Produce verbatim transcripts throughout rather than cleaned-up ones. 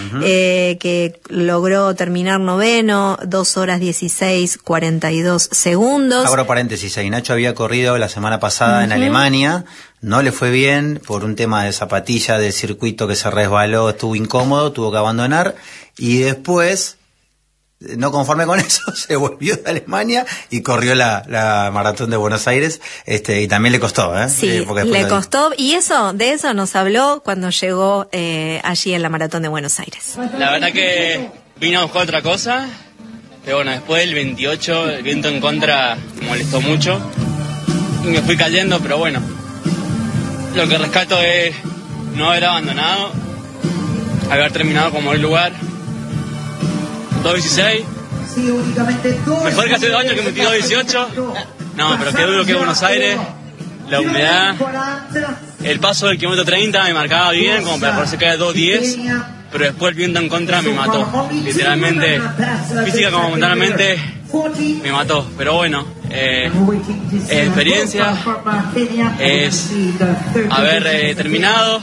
uh-huh. eh, que logró terminar noveno, dos horas dieciséis, cuarenta y dos segundos. Abro paréntesis ahí, Nacho había corrido la semana pasada uh-huh. en Alemania, no le fue bien por un tema de zapatilla del circuito que se resbaló, estuvo incómodo, tuvo que abandonar, y después, no conforme con eso, se volvió de Alemania y corrió la, la maratón de Buenos Aires, este, y también le costó, ¿eh? Sí, eh, porque le lo... costó, y eso, de eso nos habló cuando llegó eh, allí en la maratón de Buenos Aires. La verdad que vine a buscar otra cosa, pero bueno, después del veintiocho, el viento en contra me molestó mucho, y me fui cayendo, pero bueno, lo que rescato es no haber abandonado, haber terminado como el lugar. dos dieciséis, mejor que hace dos años que metí dos dieciocho. No, pero qué duro que es Buenos Aires, la humedad, el paso del kilómetro treinta me marcaba bien, como para poderse caer dos diez, pero después el viento en contra me mató, literalmente, física como mentalmente me mató, pero bueno, eh, es experiencia, es haber eh, terminado.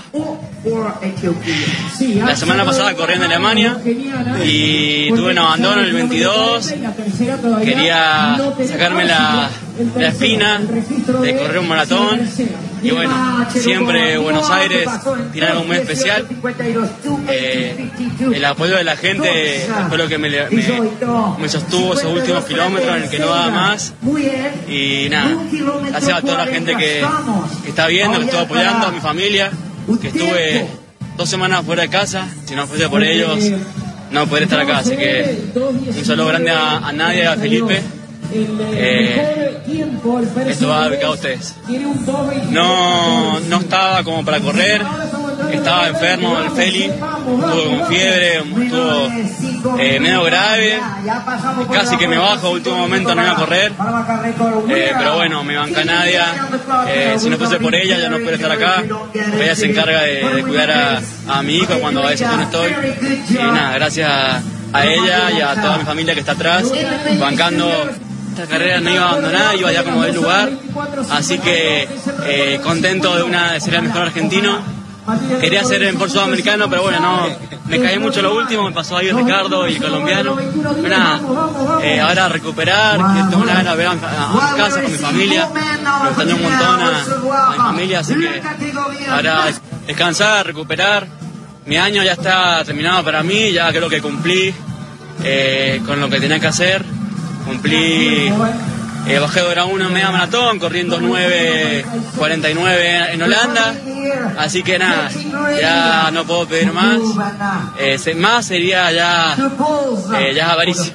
La semana pasada corrí en Alemania y tuve un abandono en el veintidós, quería sacarme la, la espina de correr un maratón y bueno, siempre Buenos Aires tiene algo muy especial, eh, el apoyo de la gente fue lo que me, me, me sostuvo esos últimos kilómetros en el que no daba más, y nada, gracias a toda la gente que, que está viendo, que estuvo apoyando, a mi familia, que estuve dos semanas fuera de casa, si no fuese por ellos no podría estar acá, así que un saludo grande a, a Nadia y a Felipe. Eh, esto va dedicado a ustedes. No, no estaba como para correr, estaba enfermo el Feli, estuvo con fiebre, estuvo eh, medio grave, casi que me bajo, último momento no iba a correr, eh, pero bueno, me banca Nadia, eh, si no fuese por ella ya no podría estar acá, ella se encarga de, de cuidar a, a mi hijo cuando a veces yo no estoy, y nada, gracias a, a ella y a toda mi familia que está atrás, bancando. Esta carrera no iba a abandonar, iba ya como del lugar, así que eh, contento de una de ser el mejor argentino. Quería ser en por sudamericano, pero bueno, no, me caí mucho lo último, me pasó ahí Ricardo y el colombiano. Pero nada, eh, ahora recuperar, que tengo una gana de ver a, a, a mi casa con mi familia, me extrañó un montón a, a mi familia, así que ahora descansar, recuperar. Mi año ya está terminado para mí, ya creo que cumplí eh, con lo que tenía que hacer. Cumplí, eh, bajé de hora uno en media maratón, corriendo nueve cuarenta y nueve en Holanda, así que nada, ya no puedo pedir más, eh, más sería ya, eh, ya avaricia.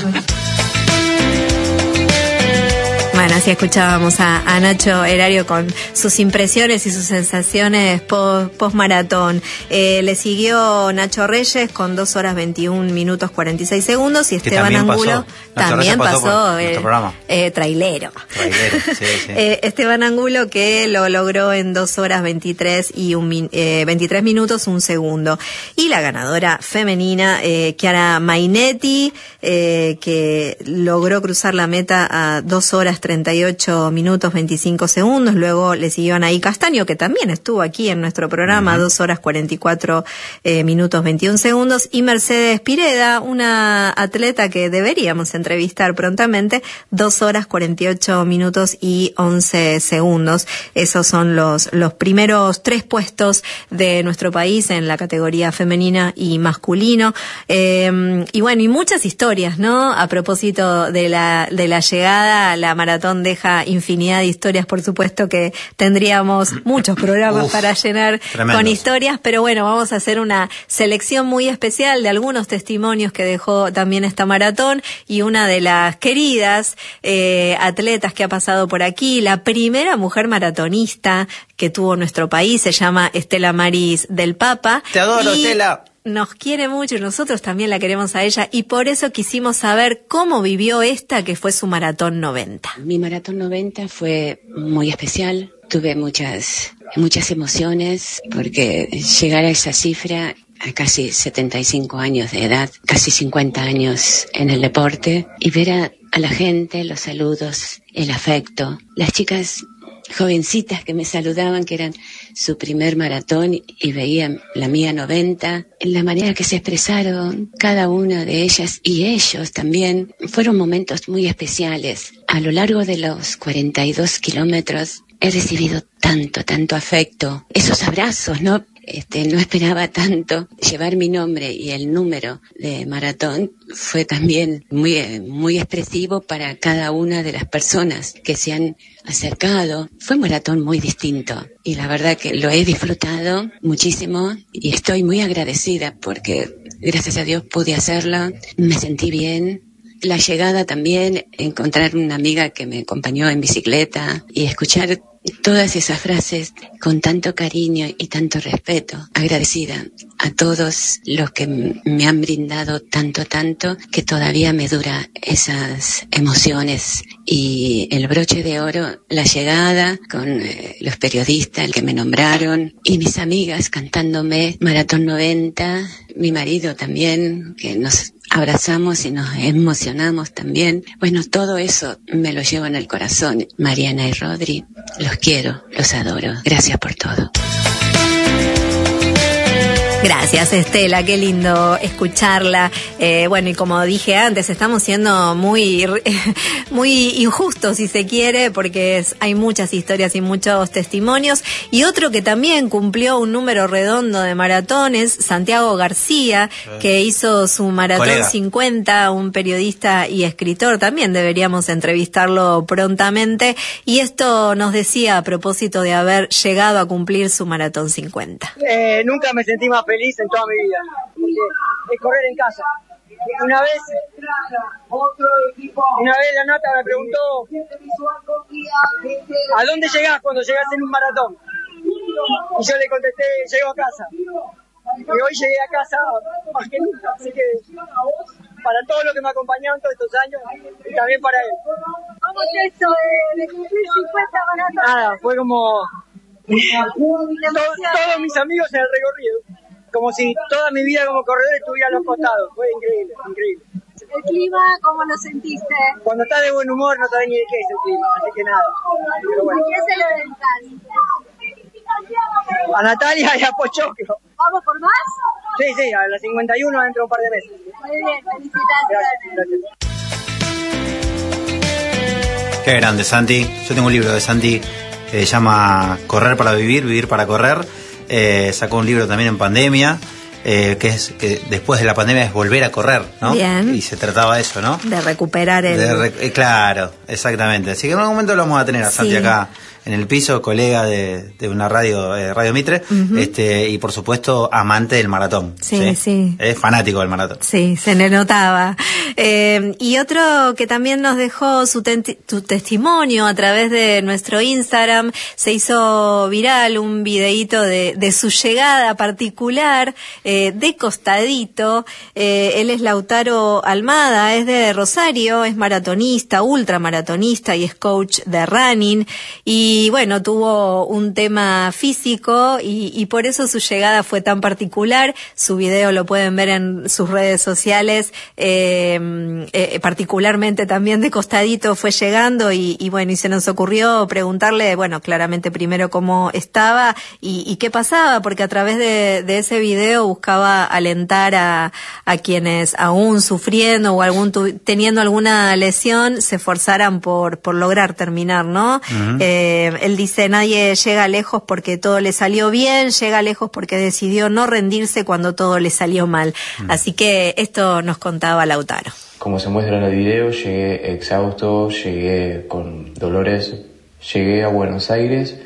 Bueno, así escuchábamos a, a Nacho Erario con sus impresiones y sus sensaciones post, post maratón. Eh, le siguió Nacho Reyes con dos horas veintiún minutos cuarenta y seis segundos y Esteban también Angulo pasó. también pasó, pasó el, eh, trailero. Trailero, sí, sí. eh, Esteban Angulo que lo logró en dos horas veintitrés y un, eh, veintitrés minutos un segundo. Y la ganadora femenina, eh, Chiara Mainetti, eh, que logró cruzar la meta a dos horas treinta y ocho minutos veinticinco segundos. Luego le siguió Anaí Castaño, que también estuvo aquí en nuestro programa, uh-huh. dos horas cuarenta y cuatro eh, minutos veintiún segundos. Y Mercedes Pireda, una atleta que deberíamos entrevistar prontamente, dos horas cuarenta y ocho minutos y once segundos. Esos son los, los primeros tres puestos de nuestro país en la categoría femenina y masculino. Eh, y bueno, y muchas historias, ¿no? A propósito de la, de la llegada, la maratón deja infinidad de historias, por supuesto que tendríamos muchos programas Uf, para llenar tremendos. Con historias, pero bueno, vamos a hacer una selección muy especial de algunos testimonios que dejó también esta maratón, y una de las queridas eh, atletas que ha pasado por aquí, la primera mujer maratonista que tuvo nuestro país, se llama Estela Maris del Papa. Te adoro, y Estela. Nos quiere mucho y nosotros también la queremos a ella, y por eso quisimos saber cómo vivió esta que fue su maratón noventa. Mi maratón noventa fue muy especial, tuve muchas, muchas emociones, porque llegar a esa cifra a casi setenta y cinco años de edad, casi cincuenta años en el deporte, y ver a, a la gente, los saludos, el afecto, las chicas jovencitas que me saludaban, que eran su primer maratón y veía la mía noventa, la manera que se expresaron cada una de ellas y ellos también, fueron momentos muy especiales. A lo largo de los cuarenta y dos kilómetros he recibido tanto, tanto afecto, esos abrazos, ¿no? Este, no esperaba tanto. Llevar mi nombre y el número de maratón fue también muy, muy expresivo para cada una de las personas que se han acercado. Fue un maratón muy distinto y la verdad que lo he disfrutado muchísimo y estoy muy agradecida porque gracias a Dios pude hacerlo, me sentí bien. La llegada también, encontrar una amiga que me acompañó en bicicleta y escuchar todas esas frases con tanto cariño y tanto respeto. Agradecida a todos los que m- me han brindado tanto, tanto, que todavía me dura esas emociones. Y el broche de oro, la llegada con eh, los periodistas que me nombraron y mis amigas cantándome Maratón noventa, mi marido también, que nos abrazamos y nos emocionamos también. Bueno, todo eso me lo llevo en el corazón. Mariana y Rodri, los quiero, los adoro. Gracias por todo. Gracias, Estela, qué lindo escucharla. Eh, bueno, y como dije antes, estamos siendo muy, muy injustos, si se quiere, porque es, hay muchas historias y muchos testimonios. Y otro que también cumplió un número redondo de maratones, Santiago García, que hizo su maratón Colega. cincuenta, un periodista y escritor. También deberíamos entrevistarlo prontamente. Y esto nos decía a propósito de haber llegado a cumplir su maratón cincuenta. Eh, nunca me sentí más feliz en toda mi vida, porque es correr en casa. Una vez, una vez la Nata me preguntó, ¿a dónde llegás cuando llegás en un maratón? Y yo le contesté, llego a casa. Y hoy llegué a casa más que nunca, así que para todos los que me acompañaron todos estos años y también para él. ¿Cómo es eso de, de cumplir cincuenta maratones? Nada, fue como todo, todos mis amigos en el recorrido, como si toda mi vida como corredor estuviera a los costados. Fue increíble, increíble. ¿El clima cómo lo sentiste? Cuando estás de buen humor no sabes ni de qué es el clima, así que nada. Pero bueno. ¿A quién se lo dedicas? A Natalia y a Pochoclo. ¿Vamos por más? Sí, sí, a las cincuenta y uno dentro de un par de meses. Muy bien, felicitaciones. Gracias, gracias. Qué grande, Santi. Yo tengo un libro de Santi que se llama Correr para vivir, vivir para correr. Eh, sacó un libro también en pandemia, eh, que es que después de la pandemia es volver a correr, ¿no? Bien. Y se trataba de eso, ¿no? De recuperar el... De re- eh, claro, exactamente. Así que en algún momento lo vamos a tener a Santi Sí. acá en el piso, colega de, de una radio, eh, Radio Mitre, Ujú. este y por supuesto amante del maratón. Sí, sí. Es fanático del maratón. Sí, se le notaba. Eh, y otro que también nos dejó su, te- su testimonio a través de nuestro Instagram, se hizo viral un videíto de, de su llegada particular, eh, de costadito. Eh, él es Lautaro Almada, es de Rosario, es maratonista, ultramaratonista y es coach de running. Y bueno, tuvo un tema físico y, y por eso su llegada fue tan particular. Su video lo pueden ver en sus redes sociales, eh, eh, particularmente también de costadito fue llegando y, y bueno, y se nos ocurrió preguntarle, bueno, claramente primero cómo estaba y, y qué pasaba, porque a través de, de ese video buscaba alentar a, a quienes aún sufriendo o algún tu, teniendo alguna lesión se esforzaran por, por lograr terminar, ¿no? Ujú. Eh, él dice, nadie llega lejos porque todo le salió bien, llega lejos porque decidió no rendirse cuando todo le salió mal. Mm. Así que esto nos contaba Lautaro. Como se muestra en el video, llegué exhausto, llegué con dolores, llegué a Buenos Aires,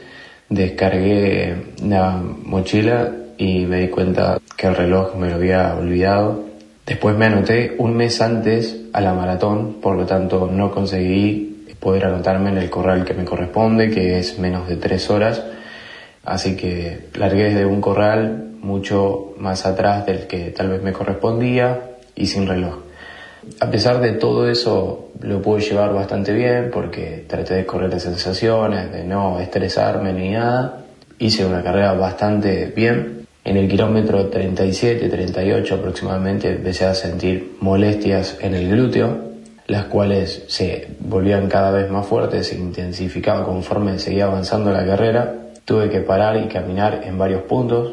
descargué la mochila y me di cuenta que el reloj me lo había olvidado. Después me anoté un mes antes a la maratón, por lo tanto no conseguí poder anotarme en el corral que me corresponde, que es menos de tres horas. Así que largué desde un corral mucho más atrás del que tal vez me correspondía y sin reloj. A pesar de todo eso, lo pude llevar bastante bien porque traté de correr las sensaciones, de no estresarme ni nada. Hice una carrera bastante bien. En el kilómetro treinta y siete, treinta y ocho aproximadamente empecé a sentir molestias en el glúteo, las cuales se volvían cada vez más fuertes, se intensificaban conforme seguía avanzando la carrera. tuve que parar y caminar en varios puntos,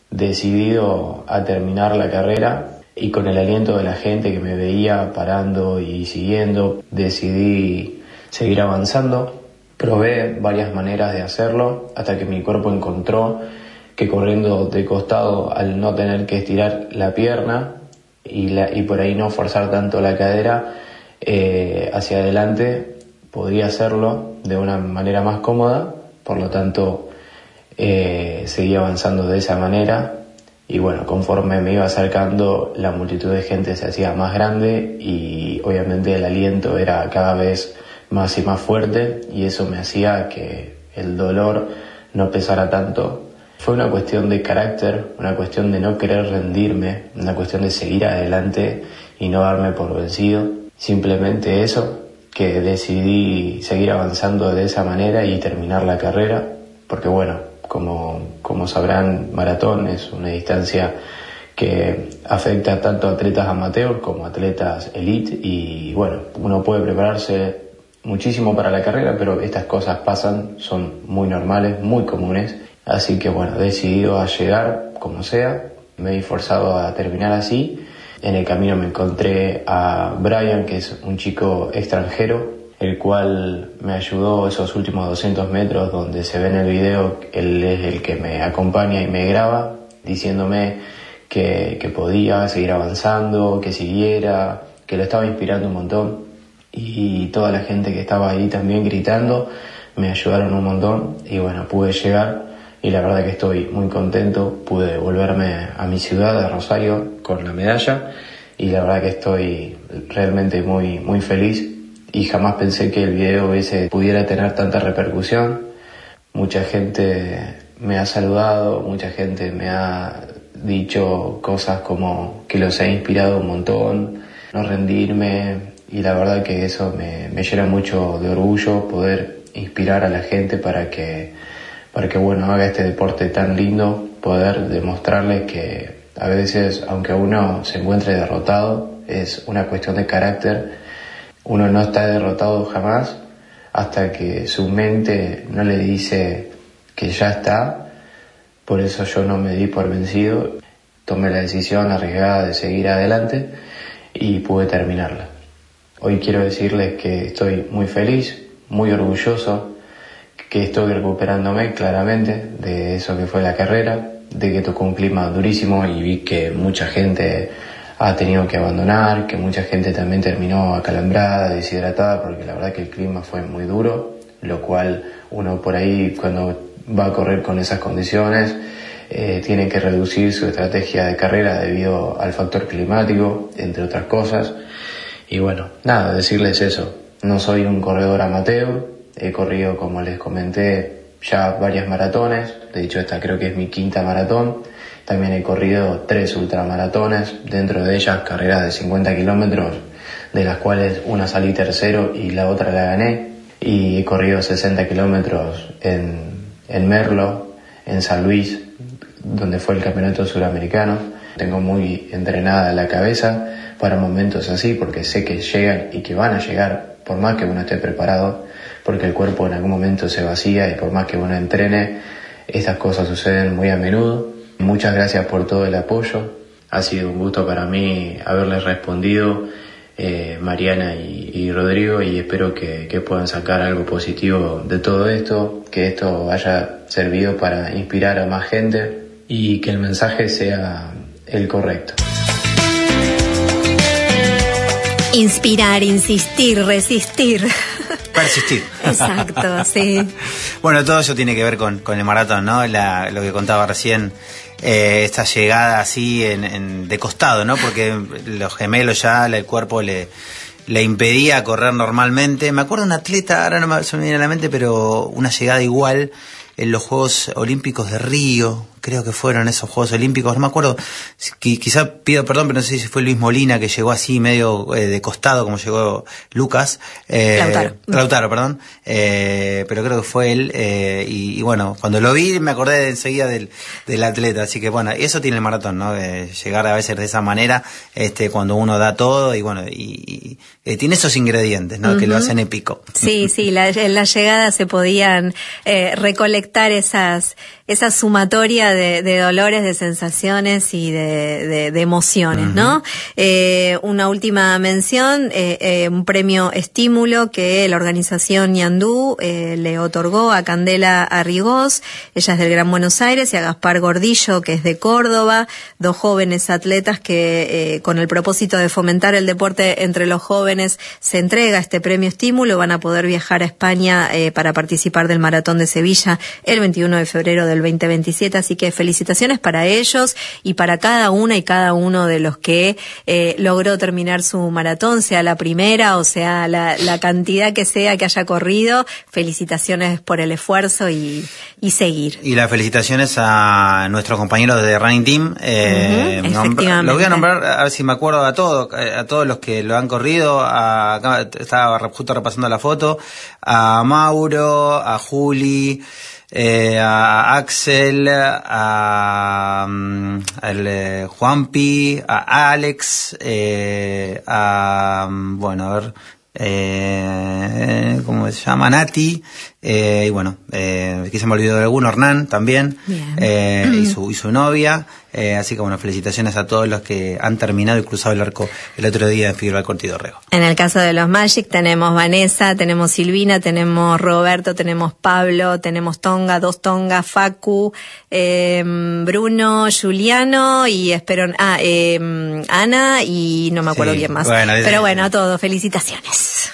decidido a terminar la carrera y con el aliento de la gente que me veía parando y siguiendo, decidí seguir avanzando. Probé varias maneras de hacerlo hasta que mi cuerpo encontró que corriendo de costado, al no tener que estirar la pierna y, la, y por ahí no forzar tanto la cadera eh, hacia adelante, podía hacerlo de una manera más cómoda. Por lo tanto, eh, seguí avanzando de esa manera. Y bueno, conforme me iba acercando, la multitud de gente se hacía más grande y obviamente el aliento era cada vez más y más fuerte, y eso me hacía que el dolor no pesara tanto. Fue una cuestión de carácter, una cuestión de no querer rendirme, una cuestión de seguir adelante y no darme por vencido. Simplemente eso, que decidí seguir avanzando de esa manera y terminar la carrera, porque bueno, como, como sabrán, maratón es una distancia que afecta tanto a atletas amateur como a atletas elite, y bueno, uno puede prepararse muchísimo para la carrera, pero estas cosas pasan, son muy normales, muy comunes. Así que bueno, decidido a llegar como sea, me he forzado a terminar así. En el camino me encontré a Brian, que es un chico extranjero, el cual me ayudó esos últimos doscientos metros donde se ve en el video. Él es el que me acompaña y me graba, diciéndome que, que podía seguir avanzando, que siguiera, que lo estaba inspirando un montón. Y toda la gente que estaba ahí también gritando me ayudaron un montón, y bueno, pude llegar. Y la verdad que estoy muy contento, pude volverme a mi ciudad, a Rosario, con la medalla, y la verdad que estoy realmente muy, muy feliz, y jamás pensé que el video ese pudiera tener tanta repercusión. Mucha gente me ha saludado, mucha gente me ha dicho cosas como que los ha inspirado un montón, no rendirme, y la verdad que eso me, me llena mucho de orgullo, poder inspirar a la gente para que para que bueno, haga este deporte tan lindo, poder demostrarles que a veces, aunque uno se encuentre derrotado, es una cuestión de carácter. Uno no está derrotado jamás hasta que su mente no le dice que ya está. Por eso yo no me di por vencido, tomé la decisión arriesgada de seguir adelante y pude terminarla. Hoy quiero decirles que estoy muy feliz, muy orgulloso, que estoy recuperándome claramente de eso que fue la carrera, de que tocó un clima durísimo y vi que mucha gente ha tenido que abandonar, que mucha gente también terminó acalambrada, deshidratada, porque la verdad que el clima fue muy duro, lo cual uno por ahí cuando va a correr con esas condiciones eh, tiene que reducir su estrategia de carrera debido al factor climático, entre otras cosas. Y bueno, nada, decirles eso, no soy un corredor amateur. He corrido, como les comenté, ya varias maratones. De hecho, esta creo que es mi quinta maratón. También he corrido tres ultramaratones, dentro de ellas carreras de cincuenta kilómetros, de las cuales una salí tercero y la otra la gané. Y he corrido sesenta kilómetros en, en Merlo, en San Luis, donde fue el campeonato suramericano. Tengo muy entrenada la cabeza para momentos así, porque sé que llegan y que van a llegar, por más que uno esté preparado, porque el cuerpo en algún momento se vacía, y por más que uno entrene, estas cosas suceden muy a menudo. Muchas gracias por todo el apoyo, ha sido un gusto para mí haberles respondido, eh, Mariana y, y Rodrigo, y espero que, que puedan sacar algo positivo de todo esto, que esto haya servido para inspirar a más gente y que el mensaje sea el correcto. Inspirar, insistir, resistir. Persistir. Exacto, sí. Bueno, todo eso tiene que ver con, con el maratón, ¿no? La, lo que contaba recién, eh, esta llegada así en, en, de costado, ¿no? Porque los gemelos ya, el cuerpo le, le impedía correr normalmente. Me acuerdo de un atleta, ahora no me, se me viene a la mente, pero una llegada igual en los Juegos Olímpicos de Río, creo que fueron esos Juegos Olímpicos, no me acuerdo, quizá pido perdón, pero no sé si fue Luis Molina que llegó así medio eh, de costado como llegó Lucas. Eh, Lautaro. Lautaro, perdón. Eh, pero creo que fue él, eh, y, y bueno, cuando lo vi me acordé de enseguida del, del atleta, así que bueno, eso tiene el maratón, ¿no? De llegar a veces de esa manera, este, cuando uno da todo y bueno, y, y eh, tiene esos ingredientes, ¿no? Uh-huh. Que lo hacen épico. Sí, sí, la, en la llegada se podían eh, recolectar esas, esa sumatoria de, de dolores, de sensaciones y de, de, de emociones, uh-huh. ¿no? Eh, una última mención, eh, eh, un premio estímulo que la organización Ñandú eh, le otorgó a Candela Arrigós, ella es del Gran Buenos Aires, y a Gaspar Gordillo, que es de Córdoba, dos jóvenes atletas que eh, con el propósito de fomentar el deporte entre los jóvenes se entrega este premio estímulo. Van a poder viajar a España eh, para participar del Maratón de Sevilla el veintiuno de febrero del veinte veintisiete, así que felicitaciones para ellos y para cada una y cada uno de los que eh, logró terminar su maratón, sea la primera o sea la, la cantidad que sea que haya corrido. Felicitaciones por el esfuerzo y, y seguir. Y las felicitaciones a nuestros compañeros de Running Team. Eh, uh-huh, nombra, lo voy a nombrar, a ver si me acuerdo a todos, a todos los que lo han corrido. A, acá estaba justo repasando la foto. A Mauro, a Juli, Eh, a Axel, a, um, el, eh, Juanpi, a Alex, eh, a, bueno, a ver, eh, ¿cómo se llama? Nati, eh, y bueno, eh, quizá me olvidó de alguno, Hernán también, eh, y su, y su novia, eh, así que bueno, felicitaciones a todos los que han terminado y cruzado el arco el otro día en Figueroa Cortido Rego. En el caso de los Magic tenemos Vanessa, tenemos Silvina, tenemos Roberto, tenemos Pablo, tenemos Tonga, dos Tonga, Facu, eh, Bruno, Juliano y espero, ah, eh, Ana y no me acuerdo sí, quién más. Bueno, pero bueno, a todos, felicitaciones.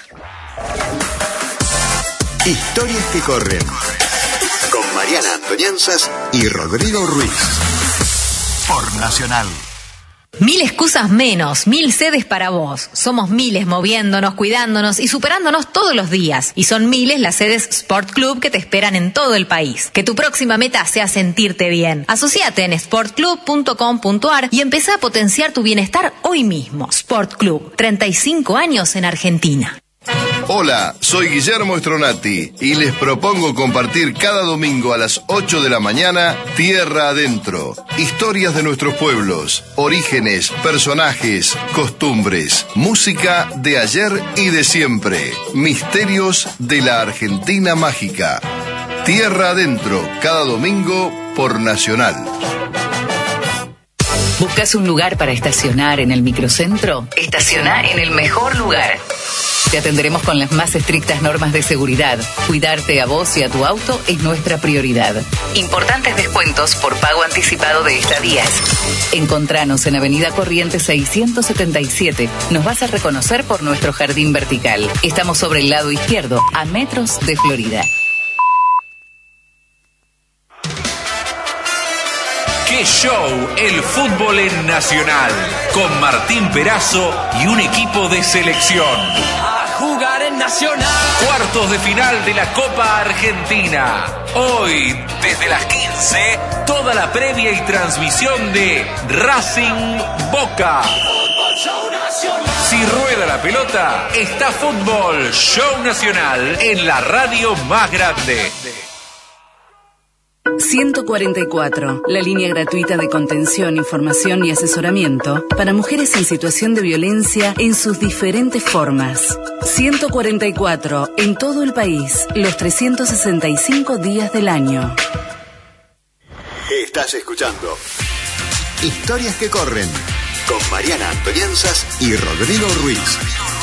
Historias que corren con Mariana Antonianzas y Rodrigo Ruiz por Nacional. Mil excusas menos, mil sedes para vos. Somos miles moviéndonos, cuidándonos y superándonos todos los días. Y son miles las sedes Sport Club que te esperan en todo el país. Que tu próxima meta sea sentirte bien. Asociate en sport club punto com punto a r y empezá a potenciar tu bienestar hoy mismo. Sport Club, treinta y cinco años en Argentina. Hola, soy Guillermo Stronati y les propongo compartir cada domingo a las ocho de la mañana Tierra Adentro. Historias de nuestros pueblos, orígenes, personajes, costumbres, música de ayer y de siempre, misterios de la Argentina mágica. Tierra Adentro, cada domingo por Nacional. ¿Buscas un lugar para estacionar en el microcentro? Estaciona en el mejor lugar. Te atenderemos con las más estrictas normas de seguridad. Cuidarte a vos y a tu auto es nuestra prioridad. Importantes descuentos por pago anticipado de estadías. Encontranos en Avenida Corrientes seiscientos setenta y siete. Nos vas a reconocer por nuestro jardín vertical. Estamos sobre el lado izquierdo, a metros de Florida. ¡Qué show! El fútbol en Nacional. Con Martín Perazo y un equipo de selección. A jugar en Nacional. Cuartos de final de la Copa Argentina. Hoy, desde las quince, toda la previa y transmisión de Racing Boca. Si rueda la pelota, está Fútbol Show Nacional en la radio más grande. ciento cuarenta y cuatro, la línea gratuita de contención, información y asesoramiento para mujeres en situación de violencia en sus diferentes formas. ciento cuarenta y cuatro, en todo el país, los trescientos sesenta y cinco días del año. Estás escuchando Historias que corren con Mariana Antonianzas y Rodrigo Ruiz.